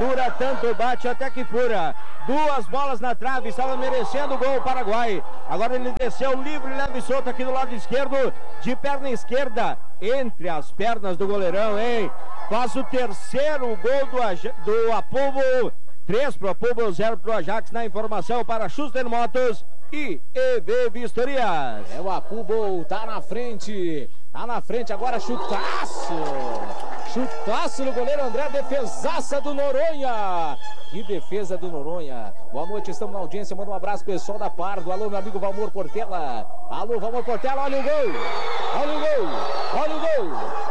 dura, tanto bate até que fura. 2 bolas na trave, estava merecendo o gol o Paraguai. Agora ele desceu livre, leve e solto aqui do lado esquerdo, de perna esquerda, entre as pernas do goleirão, hein? Faz o terceiro gol do Apubo. 3 pro Apubo, 0 pro Ajax. Na informação para Schuster Motos e EV Vistorias. O Apubo tá na frente. Tá na frente agora, chutaço! Chutaço no goleiro André, defesaça do Noronha! Que defesa do Noronha! Boa noite, estamos na audiência, manda um abraço pessoal da Pardo. Alô, meu amigo Valmor Portela! Alô, Valmor Portela, olha o gol! Olha o gol! Olha o gol!